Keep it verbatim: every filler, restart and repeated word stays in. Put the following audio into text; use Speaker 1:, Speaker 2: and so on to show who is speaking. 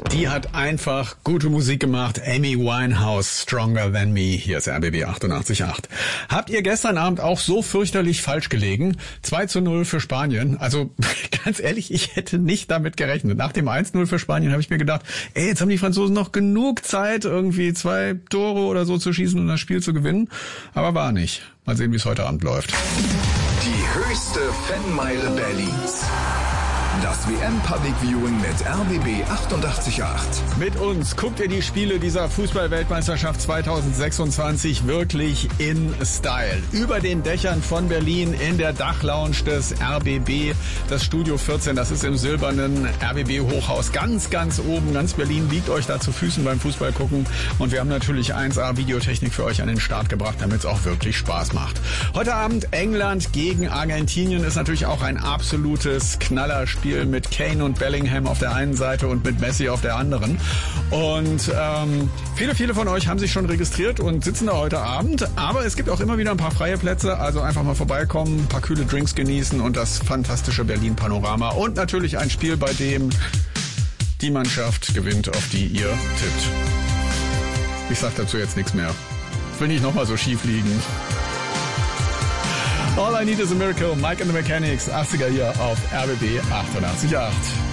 Speaker 1: Die hat einfach gute Musik gemacht. Amy Winehouse, Stronger Than Me. Hier ist R B B achtundachtzig Komma acht. Habt ihr gestern Abend auch so fürchterlich falsch gelegen? zwei zu null für Spanien. Also ganz ehrlich, ich hätte nicht damit gerechnet. Nach dem eins null für Spanien habe ich mir gedacht, ey, jetzt haben die Franzosen noch genug Zeit, irgendwie zwei Tore oder so zu schießen und das Spiel zu gewinnen. Aber war nicht. Mal sehen, wie es heute Abend läuft.
Speaker 2: Die höchste Fanmeile Berlins. Das W M Public Viewing mit R B B achtundachtzig Komma acht.
Speaker 1: Mit uns guckt ihr die Spiele dieser Fußball-Weltmeisterschaft zweitausendsechsundzwanzig wirklich in Style. Über den Dächern von Berlin in der Dachlounge des R B B, das Studio vierzehn, das ist im silbernen R B B-Hochhaus ganz, ganz oben. Ganz Berlin liegt euch da zu Füßen beim Fußball gucken. Und wir haben natürlich eins A Videotechnik für euch an den Start gebracht, damit es auch wirklich Spaß macht. Heute Abend England gegen Argentinien ist natürlich auch ein absolutes Knallerspiel mit Kane und Bellingham auf der einen Seite und mit Messi auf der anderen. Und ähm, viele, viele von euch haben sich schon registriert und sitzen da heute Abend. Aber es gibt auch immer wieder ein paar freie Plätze. Also einfach mal vorbeikommen, ein paar kühle Drinks genießen und das fantastische Berlin-Panorama. Und natürlich ein Spiel, bei dem die Mannschaft gewinnt, auf die ihr tippt. Ich sag dazu jetzt nichts mehr. Ich will nicht nochmal so schief liegen. All I Need is a Miracle, Mike and the Mechanics, achtziger hier auf R B B achtundachtzig Komma acht.